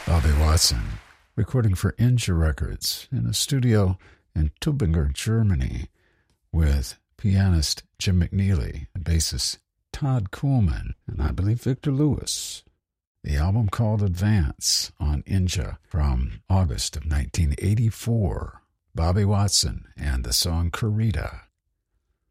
Bobby Watson, recording for Inja Records in a studio in Tübingen, Germany, with pianist Jim McNeely and bassist Todd Kuhlman, and I believe Victor Lewis. The album called Advance on Inja from August of 1984. Bobby Watson and the song Corrida.